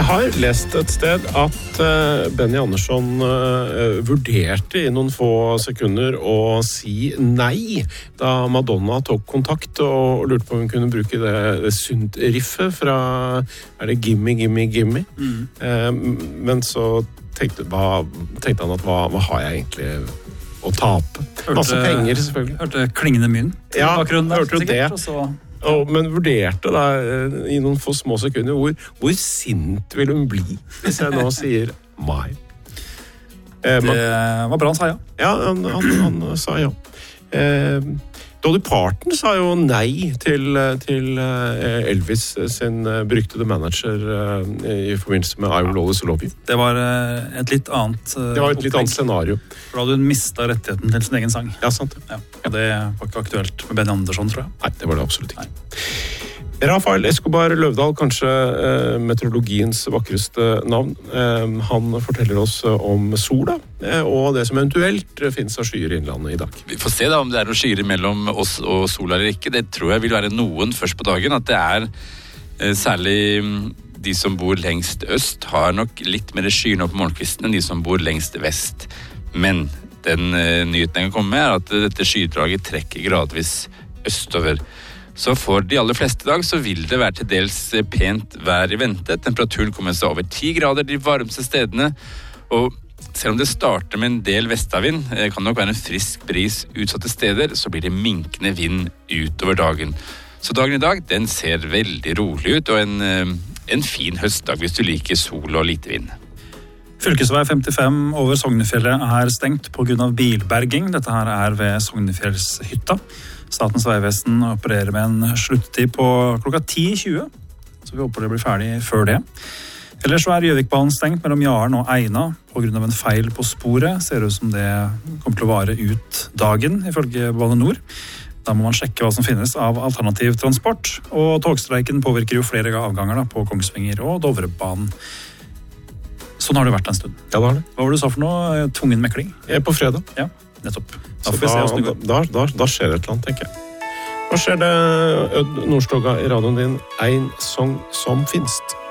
Jeg har lest et sted at Benny Andersson vurderte i noen få sekunder å si nei da Madonna tok kontakt og lurte på om hun kunne bruke det synt-riffet fra Gimme, Gimme, Gimme. Men så tenkte han at hva har jeg egentlig å tape? Masse penger, selvfølgelig. Hørte klingende mynt. Ja, hørte du det? Men vurderte da i noen få små sekunder hvor sint vil hun bli hvis jeg nå sier nei. Det var bra han sa ja. Ja, han sa ja. Dolly Parton sa jo nei til Elvis sin beryktede manager i forbindelse med I Will Always Love You. Det var et litt annet scenario. For da hadde hun mistet rettigheten til sin egen sang. Ja, sant. Ja, og det var ikke aktuelt med Benny Andersson, tror jeg. Nei, det var det absolutt ikke. Rafael Escobar Løvdahl, kanskje meteorologiens vakreste navn. Han forteller oss om sola og det som eventuelt finnes av skyer i innlandet i dag. Vi får se da om det noen skyer mellom oss og sola eller ikke. Det tror jeg vil være noen først på dagen. At det særlig de som bor lengst øst har nok litt mer skyer nå på morgenkvisten enn de som bor lengst vest. Men den nyheten jeg kan komme med at dette skydraget trekker gradvis østover. Så for de aller fleste dag så vil det være til dels pent vær i vente. Temperaturen kommer seg over 10 grader de varmeste stedene. Og selv om det starter med en del vestavind, kan det nok være en frisk bris utsatte steder, så blir det minkende vind utover dagen. Så dagen i dag, den ser veldig rolig ut, og en fin høstdag hvis du liker sol og lite vind. Fylkesvei 55 over Sognefjellet stengt på grunn av bilberging. Dette her ved Sognefjellshytta. Statens Vegvesen opererer med en sluttid på klokka 10:20, så vi håper det blir ferdig før det. Ellers så Gjøvikbanen stengt mellom Jaren og Eina på grunn av en feil på sporet. Ser ut som det kommer til å vare ut dagen, ifølge Bane Nor. Da må man sjekke hva som finnes av alternativ transport, og togstreiken påvirker jo flere avganger på Kongsvinger og Dovrebanen. Sånn har det vært en stund. Ja, det har det. Hva var det du sa for noe? Tvungen mekling? På fredag. Ja, nettopp. Da skjer det et eller annet, tenker jeg. Hva skjer det, Ødd Nordstoga, i radioen din? En sang som finst.